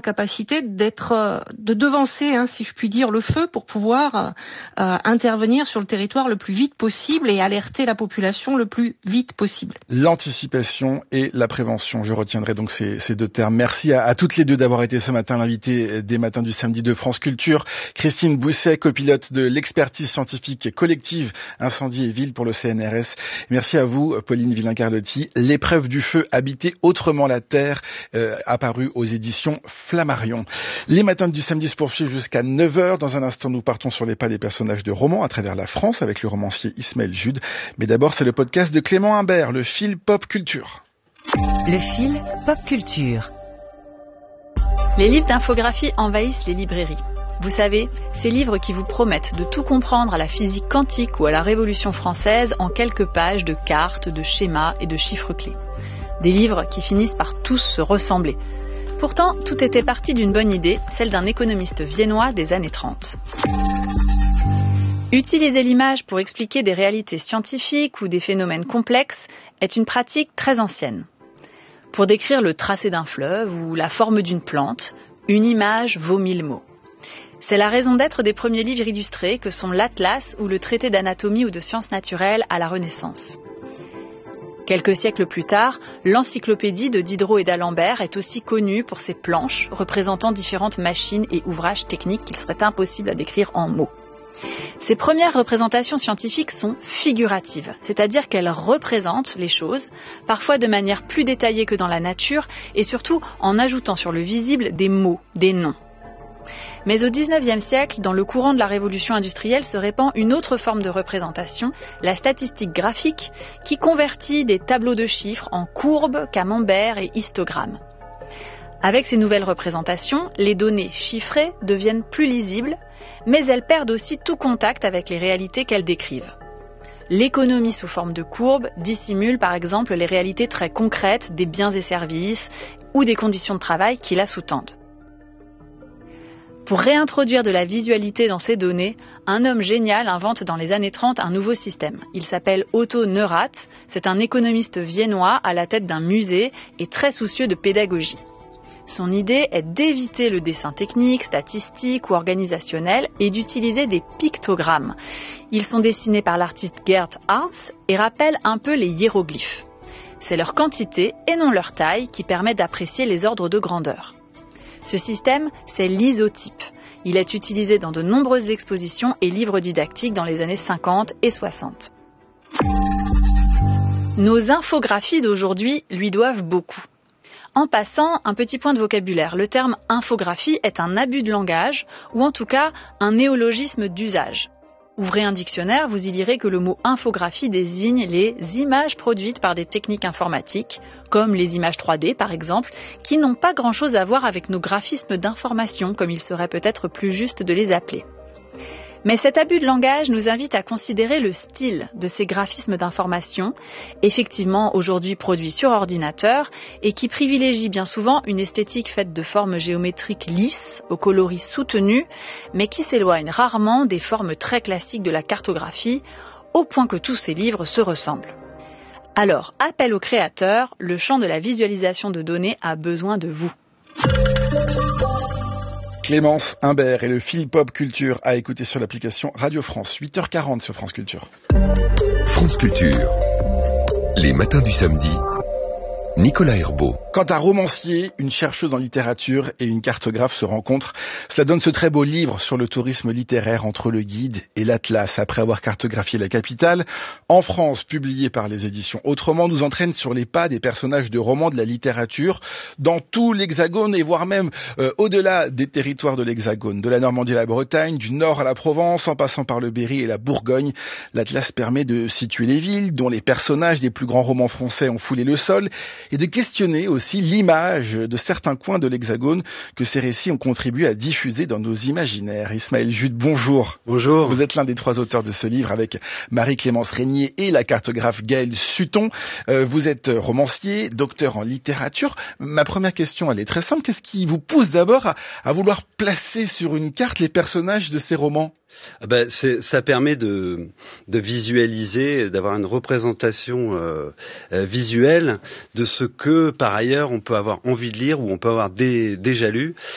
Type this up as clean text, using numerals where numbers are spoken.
capacité de devancer, si je puis dire, le feu pour pouvoir intervenir sur le territoire le plus vite possible et alerter la population le plus vite possible. L'anticipation et la prévention, je retiendrai donc ces deux termes. Merci à toutes les deux d'avoir été ce matin l'invité des matins du samedi de France Culture. Christine Bousset, copilote de l'expertise scientifique collective incendie et ville pour le CNRS. Merci à vous, Pauline Villain-Carlotti. L'épreuve du feu, habiter autrement la terre, apparu aux éditions Flammarion. Les matins du samedi se poursuivent jusqu'à 9h. Dans un instant, nous partons sur les pas des personnages de romans à travers la France avec le romancier Ismaël Jude. Mais d'abord, c'est le podcast de Clément Imbert, le fil pop culture. Le fil pop culture. Les livres d'infographie envahissent les librairies. Vous savez, ces livres qui vous promettent de tout comprendre à la physique quantique ou à la Révolution française en quelques pages de cartes, de schémas et de chiffres clés. Des livres qui finissent par tous se ressembler. Pourtant, tout était parti d'une bonne idée, celle d'un économiste viennois des années 30. Utiliser l'image pour expliquer des réalités scientifiques ou des phénomènes complexes est une pratique très ancienne. Pour décrire le tracé d'un fleuve ou la forme d'une plante, une image vaut 1000 mots. C'est la raison d'être des premiers livres illustrés que sont l'Atlas ou le traité d'anatomie ou de sciences naturelles à la Renaissance. Quelques siècles plus tard, l'encyclopédie de Diderot et d'Alembert est aussi connue pour ses planches représentant différentes machines et ouvrages techniques qu'il serait impossible à décrire en mots. Ces premières représentations scientifiques sont figuratives, c'est-à-dire qu'elles représentent les choses, parfois de manière plus détaillée que dans la nature, et surtout en ajoutant sur le visible des mots, des noms. Mais au XIXe siècle, dans le courant de la révolution industrielle, se répand une autre forme de représentation, la statistique graphique, qui convertit des tableaux de chiffres en courbes, camemberts et histogrammes. Avec ces nouvelles représentations, les données chiffrées deviennent plus lisibles, mais elles perdent aussi tout contact avec les réalités qu'elles décrivent. L'économie sous forme de courbes dissimule par exemple les réalités très concrètes des biens et services ou des conditions de travail qui la sous-tendent. Pour réintroduire de la visualité dans ces données, un homme génial invente dans les années 30 un nouveau système. Il s'appelle Otto Neurath, c'est un économiste viennois à la tête d'un musée et très soucieux de pédagogie. Son idée est d'éviter le dessin technique, statistique ou organisationnel et d'utiliser des pictogrammes. Ils sont dessinés par l'artiste Gerd Arndt et rappellent un peu les hiéroglyphes. C'est leur quantité et non leur taille qui permet d'apprécier les ordres de grandeur. Ce système, c'est l'isotype. Il est utilisé dans de nombreuses expositions et livres didactiques dans les années 50 et 60. Nos infographies d'aujourd'hui lui doivent beaucoup. En passant, un petit point de vocabulaire. Le terme infographie est un abus de langage, ou en tout cas un néologisme d'usage. Ouvrez un dictionnaire, vous y lirez que le mot infographie désigne les images produites par des techniques informatiques, comme les images 3D par exemple, qui n'ont pas grand-chose à voir avec nos graphismes d'information, comme il serait peut-être plus juste de les appeler. Mais cet abus de langage nous invite à considérer le style de ces graphismes d'information, effectivement aujourd'hui produits sur ordinateur, et qui privilégient bien souvent une esthétique faite de formes géométriques lisses, aux coloris soutenus, mais qui s'éloignent rarement des formes très classiques de la cartographie, au point que tous ces livres se ressemblent. Alors, appel aux créateurs, le champ de la visualisation de données a besoin de vous. Clémence Imbert et le fil pop culture à écouter sur l'application Radio France. 8h40 sur France Culture. France Culture. Les matins du samedi. Nicolas Herbeau. Quand un romancier, une chercheuse en littérature et une cartographe se rencontrent, cela donne ce très beau livre sur le tourisme littéraire entre le guide et l'Atlas. Après avoir cartographié la capitale, en France, publié par les éditions Autrement, nous entraîne sur les pas des personnages de romans de la littérature dans tout l'Hexagone et voire même au-delà des territoires de l'Hexagone. De la Normandie à la Bretagne, du Nord à la Provence, en passant par le Berry et la Bourgogne, l'Atlas permet de situer les villes dont les personnages des plus grands romans français ont foulé le sol et de questionner aussi l'image de certains coins de l'Hexagone que ces récits ont contribué à diffuser dans nos imaginaires. Ismaël Jude, bonjour. Bonjour. Vous êtes l'un des 3 auteurs de ce livre avec Marie-Clémence Régnier et la cartographe Gaëlle Sutton. Vous êtes romancier, docteur en littérature. Ma première question, elle est très simple. Qu'est-ce qui vous pousse d'abord à vouloir placer sur une carte les personnages de ces romans ? Ça permet de visualiser, d'avoir une représentation visuelle de ce que par ailleurs on peut avoir envie de lire ou on peut avoir déjà lu.